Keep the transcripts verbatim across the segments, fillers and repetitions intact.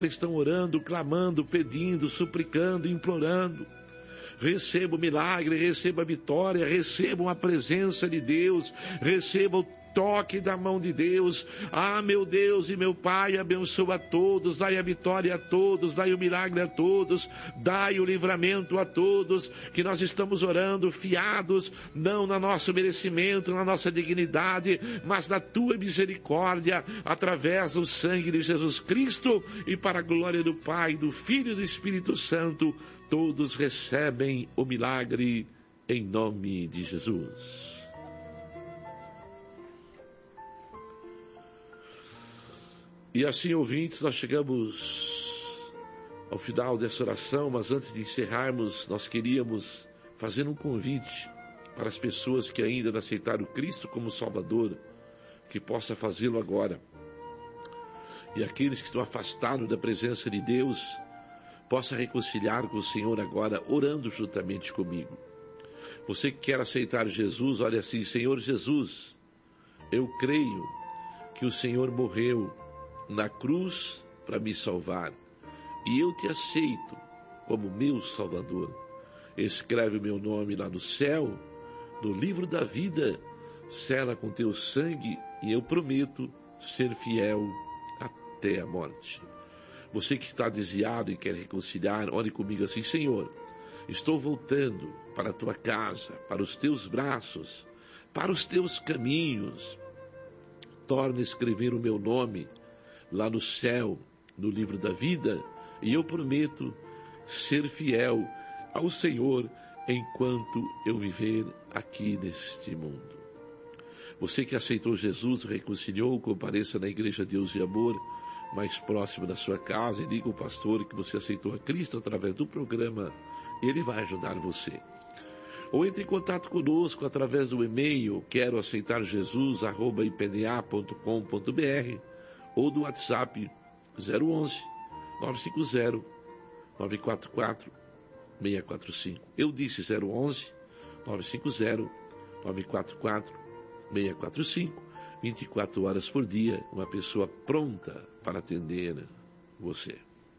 estão orando, clamando, pedindo, suplicando, implorando. Receba o milagre, receba a vitória, recebam a presença de Deus, receba o toque da mão de Deus. Ah, meu Deus e meu Pai, abençoa a todos, dai a vitória a todos, dai o milagre a todos, dai o livramento a todos, que nós estamos orando fiados, não no nosso merecimento, na nossa dignidade, mas na tua misericórdia, através do sangue de Jesus Cristo, e para a glória do Pai, do Filho e do Espírito Santo, todos recebem o milagre em nome de Jesus. E assim, ouvintes, nós chegamos ao final dessa oração, mas antes de encerrarmos, nós queríamos fazer um convite para as pessoas que ainda não aceitaram Cristo como Salvador, que possa fazê-lo agora. E aqueles que estão afastados da presença de Deus, possa reconciliar com o Senhor agora, orando juntamente comigo. Você que quer aceitar Jesus, olha assim: Senhor Jesus, eu creio que o Senhor morreu na cruz para me salvar, e eu te aceito como meu Salvador. Escreve o meu nome lá no céu, no livro da vida, sela com teu sangue, e eu prometo ser fiel até a morte. Você que está desviado e quer reconciliar, ore comigo assim: Senhor, estou voltando para a tua casa, para os teus braços, para os teus caminhos. Torna a escrever o meu nome lá no céu, no livro da vida, e eu prometo ser fiel ao Senhor enquanto eu viver aqui neste mundo. Você que aceitou Jesus, reconciliou, compareça na Igreja Deus e Amor, mais próximo da sua casa, e diga ao pastor que você aceitou a Cristo através do programa, ele vai ajudar você. Ou entre em contato conosco através do e-mail quero aceitar Jesus arroba i p d a ponto com ponto b r ou do WhatsApp zero onze, nove cinco zero, nove quatro quatro, seis quatro cinco. Eu disse zero onze, nove cinco zero, nove quatro quatro, seis quatro cinco. vinte e quatro horas por dia, uma pessoa pronta para atender você.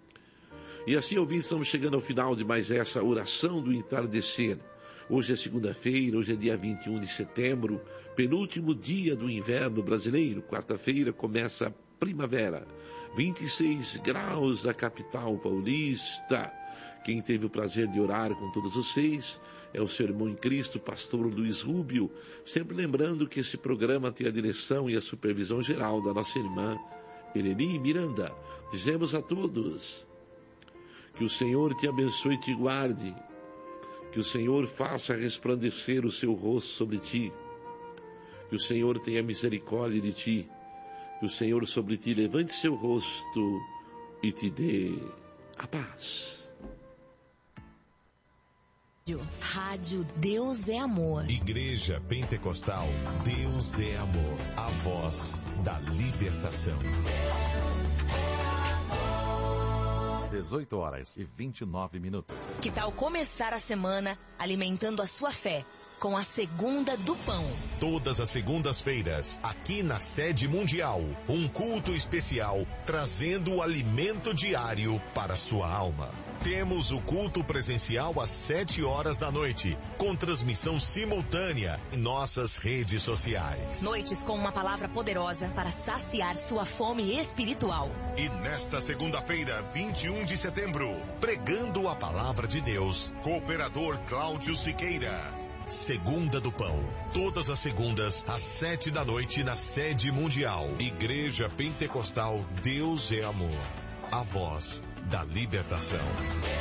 E assim, ouvintes, estamos chegando ao final de mais essa oração do entardecer. Hoje é segunda-feira, hoje é dia vinte e um de setembro, penúltimo dia do inverno brasileiro. Quarta-feira começa a primavera, vinte e seis graus da capital paulista. Quem teve o prazer de orar com todos vocês é o seu irmão em Cristo, pastor Luiz Rubio, sempre lembrando que esse programa tem a direção e a supervisão geral da nossa irmã Eleni Miranda. Dizemos a todos que o Senhor te abençoe e te guarde, que o Senhor faça resplandecer o seu rosto sobre ti, que o Senhor tenha misericórdia de ti, que o Senhor sobre ti levante seu rosto e te dê a paz. Rádio Deus é Amor. Igreja Pentecostal Deus é Amor. A voz da libertação. dezoito horas e vinte e nove minutos. Que tal começar a semana alimentando a sua fé com a Segunda do Pão? Todas as segundas-feiras, aqui na sede mundial, um culto especial trazendo o alimento diário para sua alma. Temos o culto presencial às sete horas da noite, com transmissão simultânea em nossas redes sociais. Noites com uma palavra poderosa para saciar sua fome espiritual. E nesta segunda-feira, vinte e um de setembro, pregando a palavra de Deus, cooperador Cláudio Siqueira. Segunda do Pão, todas as segundas, às sete da noite, na sede mundial. Igreja Pentecostal Deus é Amor. A voz da libertação.